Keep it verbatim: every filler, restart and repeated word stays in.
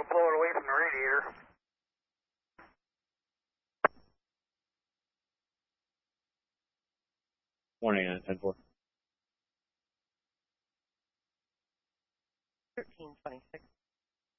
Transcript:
will blow it away from the radiator. Morning, uh, ten four. thirteen twenty-six.